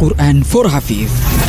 Quran for Hafiz.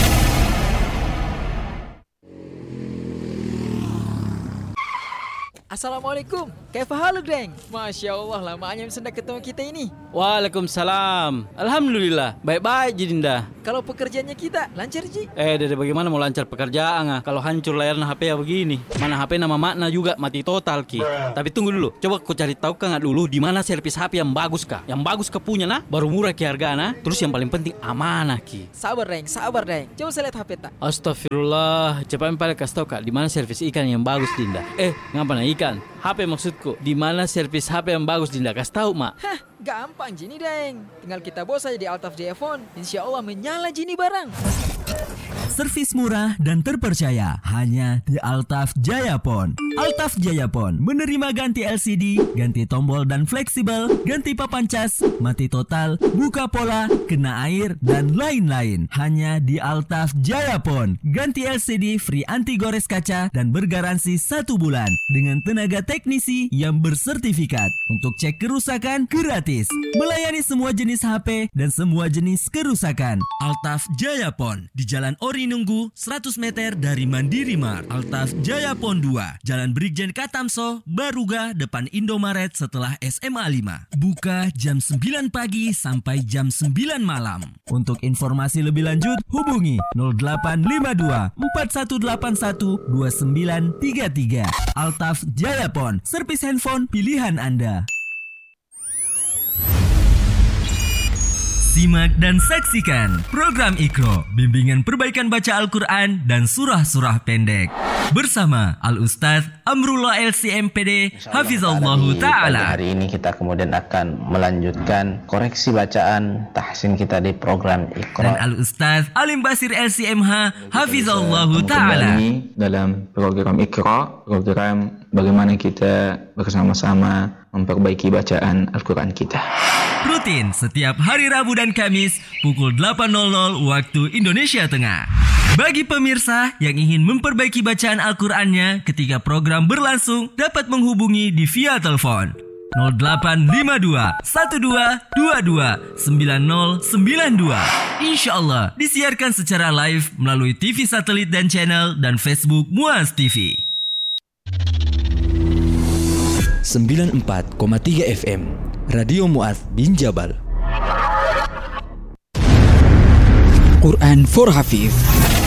Assalamualaikum, kaifa haluk deng? Masya Allah, lamanya sudah ketemu kita ini. Waalaikumsalam. Alhamdulillah, baik-baik Jidinda. Kalau pekerjaannya kita lancar Ji? Dede bagaimana mau lancar pekerjaan kalau hancur layarnya HP ya begini. Mana HP nama makna juga mati total Ki. Tapi tunggu dulu, coba kau cari tahu kan dulu di mana servis HP yang bagus kah? Yang bagus ke punya nah, baru murah Ki hargana. Terus yang paling penting amanah Ki. Sabar deng. Coba saya lihat HP tak. Astagfirullah, cepat paling kasih tahu Kak, di mana servis ikan yang bagus Dinda? Ngapa ikan? HP maksudku. Di mana servis HP yang bagus Dinda? Kasih tahu, Mak. Hah, gampang Jini deng. Tinggal kita bawa saja di Altaf Jaya Phone. Insya Allah menyala Jini barang. Servis murah dan terpercaya hanya di Altaf Jaya Phone. Altaf Jaya Phone menerima ganti LCD, ganti tombol dan fleksibel, ganti papan cas, mati total, buka pola, kena air, dan lain-lain. Hanya di Altaf Jaya Phone. Ganti LCD free anti gores kaca dan bergaransi 1 bulan dengan tenaga teknisi yang bersertifikat. Untuk cek kerusakan gratis. Melayani semua jenis HP dan semua jenis kerusakan. Altaf Jaya Phone di Jalan Ori Nunggu 100 meter dari Mandiri Mart. Altaf Jaya Phone 2, Jalan Brigjen Katamso, Baruga, depan Indomaret setelah SMA 5. Buka jam 9 pagi sampai jam 9 malam. Untuk informasi lebih lanjut, hubungi 0852 4181 2933. Altaf Jaya Phone, servis handphone pilihan Anda. Simak dan saksikan program Iqra, bimbingan perbaikan baca Al-Quran dan surah-surah pendek. Bersama Al-Ustaz Amrullah LCMPD, Hafizallahu Ta'ala. Hari ini kita kemudian akan melanjutkan koreksi bacaan tahsin kita di program Iqra. Dan Al-Ustaz Alim Basir LCMH, Hafizallahu Ta'ala. Dalam program Iqra, program bagaimana kita bersama-sama memperbaiki bacaan Al-Quran kita. Rutin setiap hari Rabu dan Kamis pukul 8.00 waktu Indonesia Tengah. Bagi pemirsa yang ingin memperbaiki bacaan Al-Qurannya ketika program berlangsung, dapat menghubungi di via telepon 0852 1222 9092. Insya Allah disiarkan secara live melalui TV satelit dan channel dan Facebook Muaz TV. 94,3 FM Radio Muaz bin Jabal. Quran for Hafiz.